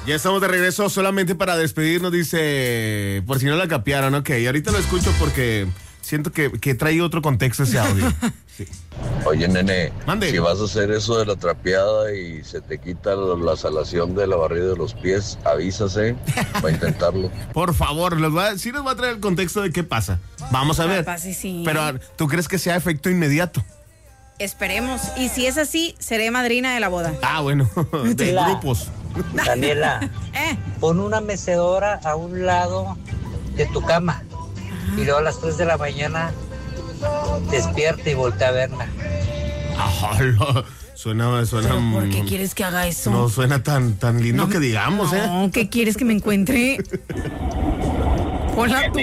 Ya estamos de regreso solamente para despedirnos, dice, por si no la capiaron, ok, ahorita lo escucho porque siento que trae otro contexto ese audio. Sí. Oye, nene, Mande. si vas a hacer eso de la trapeada y se te quita la salación de la barrida de los pies, avísase para intentarlo. Por favor, sí nos va a traer el contexto de qué pasa. Vamos a ver. Capaz sí. Pero, ¿tú crees que sea efecto inmediato? Esperemos. Y si es así, seré madrina de la boda. Ah, bueno, de La- grupos. Daniela, pon una mecedora a un lado de tu cama y luego a las 3 de la mañana despierta y voltea a verla. Ajá, suena. ¿Pero por qué quieres que haga eso? No suena tan lindo que digamos, ¿eh? No, ¿qué quieres que me encuentre? Hola, tú.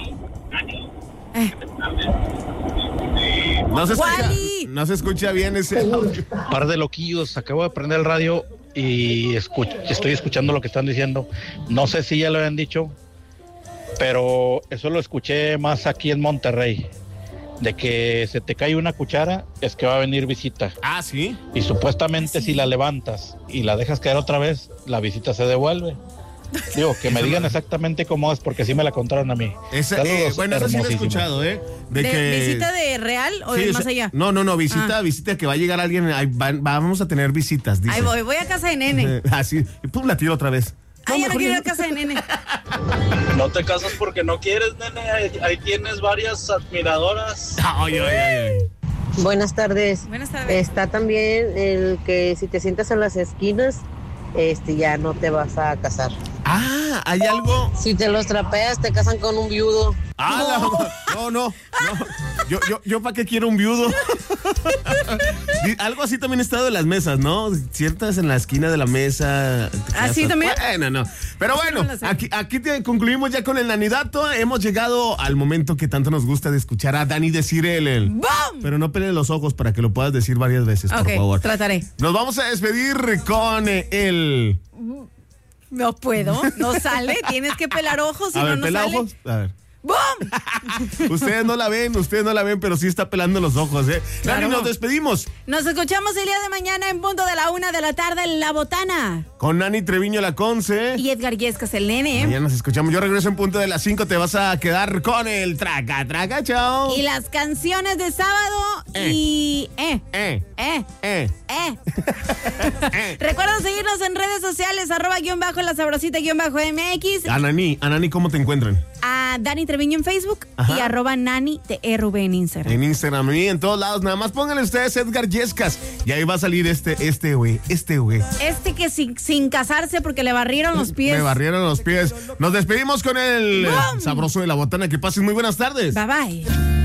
No se escucha bien ese audio. Par de loquillos, acabo de prender el radio y estoy escuchando lo que están diciendo. No sé si ya lo habían dicho, pero eso lo escuché más aquí en Monterrey. De que se te cae una cuchara, es que va a venir visita. Ah, ¿sí? Y supuestamente si la levantas y la dejas caer otra vez, la visita se devuelve. Digo, que me digan exactamente cómo es, porque sí me la contaron a mí. Saludos, Bueno, eso sí lo he hermosísimo. escuchado, ¿eh? ¿Visita de real o Sí, de más allá? No, visita que va a llegar alguien, vamos a tener visitas, dice. Ahí voy a casa de nene. Así, y pum, la tiro otra vez. Ay, ya no quiero ir a casa de nene. No te casas porque no quieres, nene. Ahí tienes varias admiradoras. Ay. Buenas tardes. Buenas tardes. Está también el que si te sientas en las esquinas, ya no te vas a casar. Ah, hay algo. Si te los trapeas, te casan con un viudo. No. Yo ¿para qué quiero un viudo? Algo así también está de las mesas, ¿no? Ciertas en la esquina de la mesa. ¿Así también? Bueno, no. Pero bueno, aquí concluimos ya con el Nanidato. Hemos llegado al momento que tanto nos gusta de escuchar a Dani decir el. ¡Bum! Pero no peleen los ojos para que lo puedas decir varias veces, por favor. Trataré. Nos vamos a despedir con el. No puedo, no sale. Tienes que pelar ojos, si A ver, no pela sale. ojos. A ver. ¡Bum! Ustedes no la ven, pero sí está pelando los ojos, ¿eh? Claro. Dani, nos despedimos. Nos escuchamos el día de mañana en punto de la 1 de la tarde en La Botana. Con Nani Treviño la Conce. Y Edgar Yescas, el nene. Mañana nos escuchamos. Yo regreso en punto de las 5. Te vas a quedar con el traca, chao. Y las canciones de sábado Recuerda seguirnos en redes sociales, @la sabrosita _MX. A Nani, ¿cómo te encuentran? A Dani Treviño en Facebook. Ajá. Y @Nani TRV en Instagram. En Instagram y en todos lados. Nada más pónganle ustedes Edgar Yescas. Y ahí va a salir este güey. Este que sin casarse porque le barrieron los pies. Me barrieron los pies. Nos despedimos con el ¡Bum! sabroso de la botana. Que pasen muy buenas tardes. Bye bye.